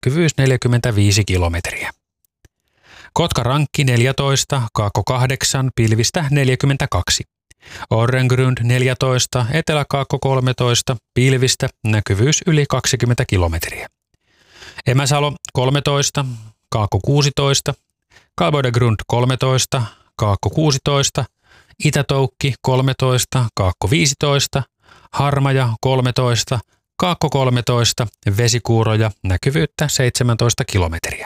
näkyvyys 45 kilometriä. Kotkarankki 14, Kaakko 8, pilvistä 42. Orrengrund 14, Etelä-Kaakko 13, pilvistä, näkyvyys yli 20 kilometriä. Emäsalo 13, Kaakko 16, Kalvoidegrund 13, Kaakko 16, Itä-Toukki 13, Kaakko 15, Harmaja 13, Kaakko 13, Vesikuuroja, näkyvyyttä 17 kilometriä.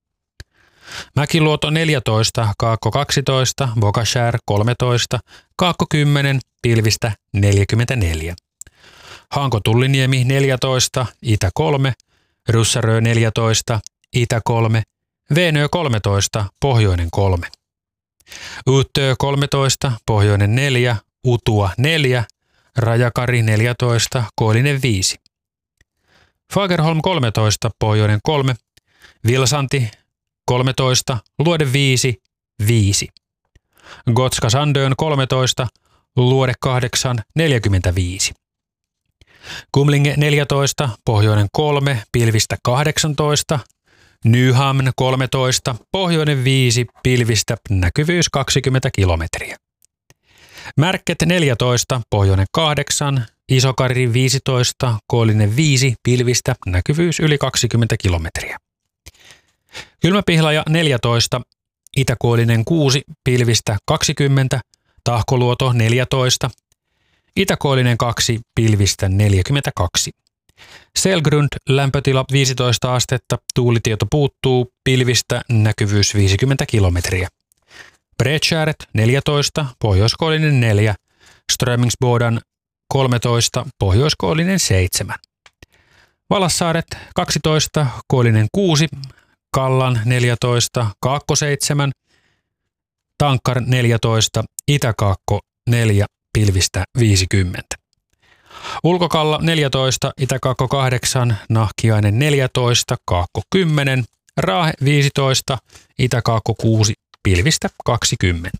Mäkiluoto 14, Kaakko 12, Vokashär 13, Kaakko 10, pilvistä 44. Hanko-Tulliniemi 14, Itä 3, Ryssärö 14, Itä 3, Veenö 13, Pohjoinen 3. Uuttöö 13, Pohjoinen 4, Utua 4, Rajakari 14, Koillinen 5. Fagerholm 13, Pohjoinen 3, Vilsanti 13, Luode 5, 5. Gotska Sandön 13, Luode 8, 45. Kumlinge 14, Pohjoinen 3, pilvistä 18, Nyhamn 13, Pohjoinen 5, pilvistä, näkyvyys 20 kilometriä. Märket 14, Pohjoinen 8, Isokari 15, Koillinen 5, pilvistä, näkyvyys yli 20 kilometriä. Kylmäpihlaja 14, Itä-Koillinen 6, pilvistä 20, Tahkoluoto 14, Itä-Koillinen 2, pilvistä 42. Selgrund, lämpötila 15 astetta, tuulitieto puuttuu, pilvistä, näkyvyys 50 kilometriä. Bredskäret 14, Pohjois-Koillinen 4, Strömingsbodan 13, Pohjois-Koillinen 7. Valassaaret 12, Koillinen 6, Kallan 14, Kaakko 7, Tankkar 14, Itä-Kaakko 4, pilvistä 50. Ulkokalla 14, Itä-Kaakko 8, Nahkiainen 14, Kaakko 10, Raahe 15, Itä-Kaakko 6, pilvistä 20.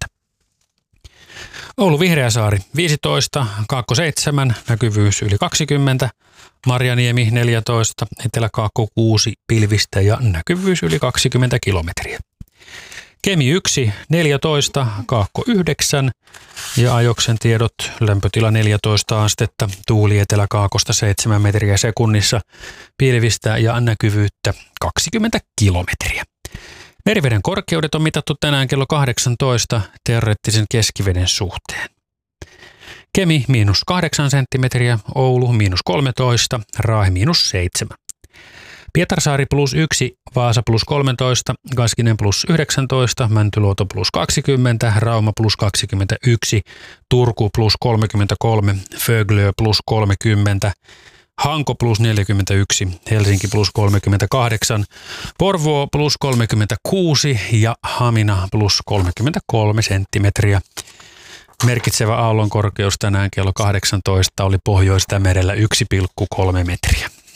Oulu Vihreäsaari 15, Kaakko 7, näkyvyys yli 20, Marjaniemi 14, Etelä-Kaakko 6, pilvistä ja näkyvyys yli 20 kilometriä. Kemi 1, 14, Kaakko 9 ja ajoksen tiedot, lämpötila 14 astetta, tuuli Etelä-Kaakosta 7 metriä sekunnissa, pilvistä ja näkyvyyttä 20 kilometriä. Meriveden korkeudet on mitattu tänään kello 18 teoreettisen keskiveden suhteen. Kemi -8 senttimetriä, Oulu -13, Raahe -7. Pietarsaari +1, Vaasa +13, Kaskinen +19, Mäntyluoto +20, Rauma +21, Turku +33, Föglö +30, Hanko +41, Helsinki +38, Porvoo +36 ja Hamina +33 senttimetriä. Merkitsevä aallonkorkeus tänään kello 18 oli Pohjois-Tämerellä 1,3 metriä.